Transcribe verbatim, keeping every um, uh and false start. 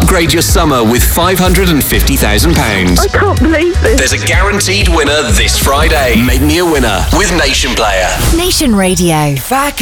Upgrade your summer with five hundred fifty thousand pounds. I can't believe this. There's a guaranteed winner this Friday. Make me a winner with Nation Player. Nation Radio. If I